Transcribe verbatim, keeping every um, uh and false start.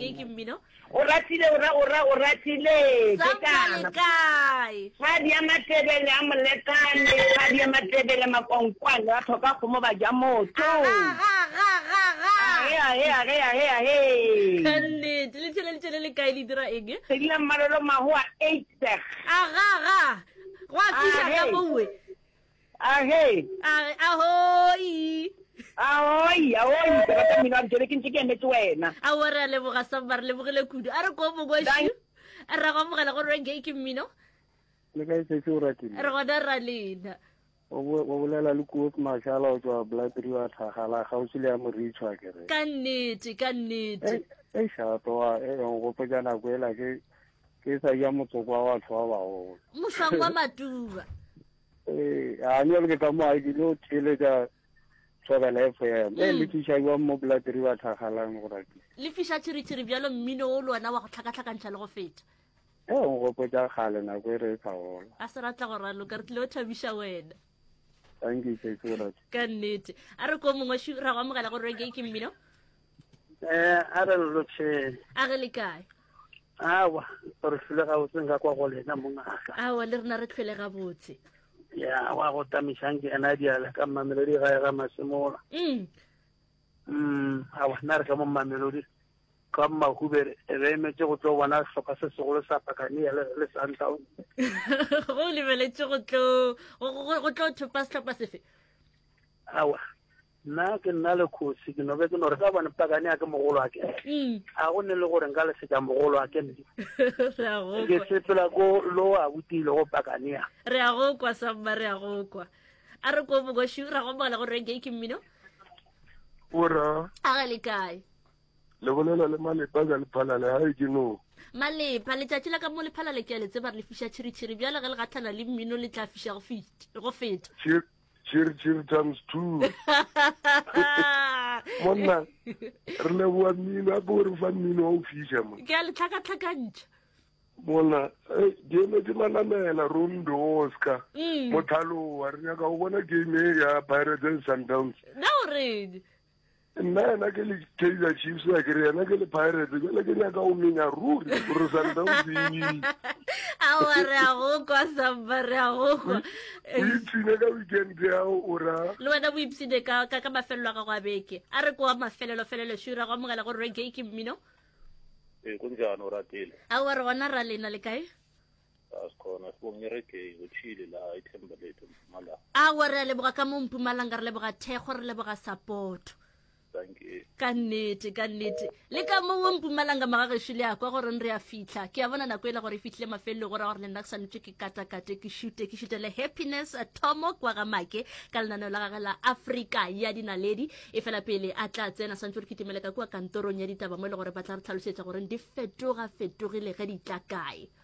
reggae ke mmino o ratile o ra o ra o ratile ke kana kai ga dia matebele a molekane ga dia matebele makonkwane ba thoka go mo ba ja motho ga ga ga ga he he he he he kanne le tshele le tshele le kae di dira eng se dila malolo maho a eight a ga ga wa fisa ka mowe a he a ahoi ahoi ahoi ke rata mina jere ke ntse ke emetse wena a wara le boga sambar le bogile kudu a re ko mo go shi a ra go mogela go reggae ke mmino le ka se se o ratile re go dara lena o bo bolela le kuot mashala o tswa blood river thagala ga o se le ya morichwa ke re ka nnete ka nnete e shato wa e go pejana go ela ke ke sa ya motsokwa wa tshwa ba o musang wa matuba eh a nyo ke ka mo a di no tshele ka tswela F M e le tsha wa mo blood river thagala go rati le fisha tshiri tshiri bjalo mmino o lona wa go tlhakatlhakantšha le go feta e go poja gale na go re ka ola a se ratla go ralo ka re tle o thabisha wena thank you se se rati ka nnete a re ko mongwe shi ra go mogela go reggae ke mmino eh a re lo tshele a ge le kae awa re file ga o tsenga kwa go lena mongaka awa le rena re tlhwele ga botse ya wa go tamishange ana diala ka mamelodi ga ga masimola mm mm awa na re ka mo mamelodi ka mahubere e re metse go tlo bona hloka se segolo sa pakane ya le Sundown go lebeletse go tlo go tlo thupa setlhopha sefe awa na ke nna le khosi ke no be ke no re ka bona pakane ya ke mogolo a ke mm a go ne le gore nka le se ka mogolo a ke ne ra go ke sepela go lo a butile go pakane ya re a go kwa samba re a go kwa a re ko mo go shi ra go mogela go reggae ke mmino ora a ge le kae le bolela le malepa ga le phala le hae ke no malepa letšatši la ka mo lephala le ke a le tseba re le fiša tšhiritšhiri bjale ge le gatlhana le mmino le tla fiša go feta cheer cheer cheer times two monna re le bua mmino a bo re fa mmino o fiša mo ke a le tlhakatlhakantšha monna eh di eme di manamela rondo Oscar Mm. mothalo wa re nyaka go bona game ya Pirates and Sundowns na o rene nna ena ke le Kaizer Chiefs a ke re ena ke le Pirates ke le ke nyaka o menya ruri gore Sundowns e awa re a go kwa samba re a go kwa o itsine ka weekend ya o ra le wena bo ipsine ka ka ka mafelelo a gago a beke a re kwa mafelelo felelo shura go mogela go reggae ke mmino e kunjani o ratile awa re gona ra lena le kae asikhona sibonge reggae utshile la iThembalethu mala awa re a leboga ka mo Mpumalanga re leboga thego re leboga support thank you ka nnete ka nnete le ka mo Mpumalanga magagešo le a kwa gore re a fitlha ke a bona nako e le gore e fitlhile mafelelo gore gore le nna ke sanetse ke katakate ke shute ke shutele happiness Tomo kwa ga make ka lenaneo la gagwe la Africa ya dinaledi e fela pele a tla tsena santse re kitimele ka kwa kantorong ya ditaba mo e le gore ba tla re tlhalosetsa gore di fetoga fetogile ge di tla kae